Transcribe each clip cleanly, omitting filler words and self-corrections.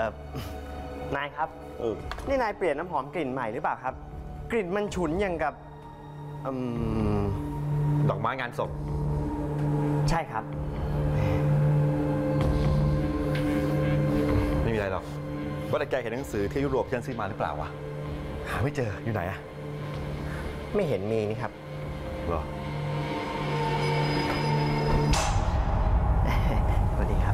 นายครับนี่นายเปลี่ยนน้ำหอมกลิ่นใหม่หรือเปล่าครับกลิ่นมันฉุนอย่างกับดอกไม้งานศพใช่ครับไม่มีอะไรหรอกว่าแต่แกเห็นหนังสือที่ยุโรปที่ฉันซื้อมาหรือเปล่าวะหาไม่เจออยู่ไหนอะไม่เห็นมีนี่ครับเหรอสวัสดีครับ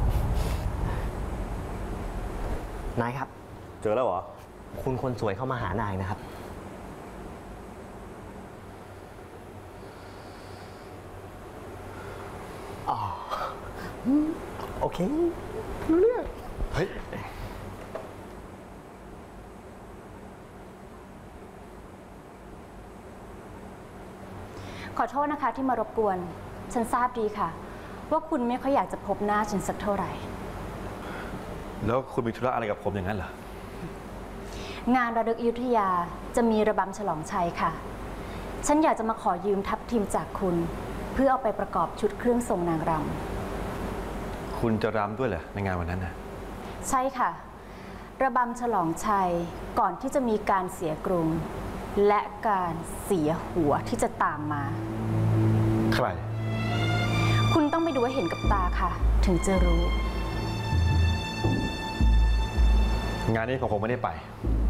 นายครับเจอแล้วเหรอคุณคนสวยเข้ามาหานายนะครับอ๋อโอเครู้เรื่องเฮ้ยขอโทษนะคะที่มารบกวนฉันทราบดีค่ะว่าคุณไม่ค่อยอยากจะพบหน้าฉันสักเท่าไหร่แล้วคุณมีธุระอะไรกับผมอย่างนั้นเหรองานระลึกอยุธยาจะมีระบำฉลองชัยค่ะฉันอยากจะมาขอยืมทัพทีมจากคุณเพื่อเอาไปประกอบชุดเครื่องทรงนางรำคุณจะรำด้วยเหรอในงานวันนั้นนะใช่ค่ะระบำฉลองชัยก่อนที่จะมีการเสียกรุงและการเสียหัวที่จะตามมาใครคุณต้องไปดูให้เห็นกับตาค่ะถึงจะรู้งานนี้ผมคงไม่ได้ไป